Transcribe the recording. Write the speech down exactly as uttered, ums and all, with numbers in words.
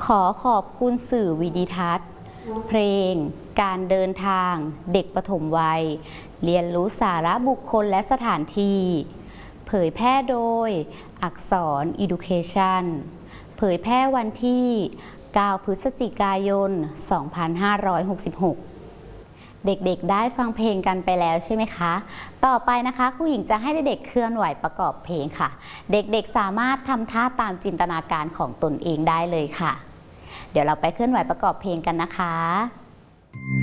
ขอขอบคุณสื่อวิดิทัศน์เพลงการเดินทางเด็กปฐมวัยเรียนรู้สาระบุคคลและสถานที่เผยแพร่โดยอักษร Education เผยแพร่วันที่เก้าพฤศจิกายนสองพันห้าร้อยหกสิบหกเด็กๆได้ฟังเพลงกันไปแล้วใช่ไหมคะต่อไปนะคะครูหญิงจะให้เด็กๆเคลื่อนไหวประกอบเพลงค่ะเด็กๆสามารถทำท่าตามจินตนาการของตนเองได้เลยค่ะเดี๋ยวเราไปเคลื่อนไหวประกอบเพลงกันนะคะ